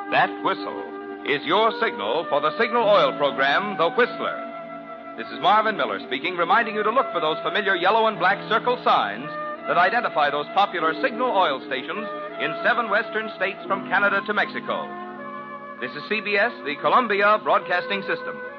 That whistle is your signal for the Signal Oil program, The Whistler. This is Marvin Miller speaking, reminding you to look for those familiar yellow and black circle signs that identify those popular Signal Oil stations in 7 western states from Canada to Mexico. This is CBS, the Columbia Broadcasting System.